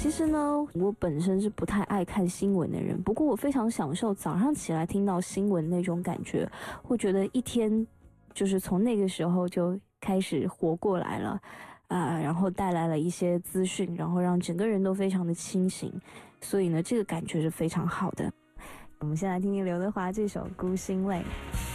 其实呢，我本身是不太爱看新闻的人，不过我非常享受早上起来听到新闻那种感觉，会觉得一天就是从那个时候就开始活过来了。然后带来了一些资讯，然后让整个人都非常的清醒，所以呢，这个感觉是非常好的。我们先来听听刘德华这首《孤星泪》。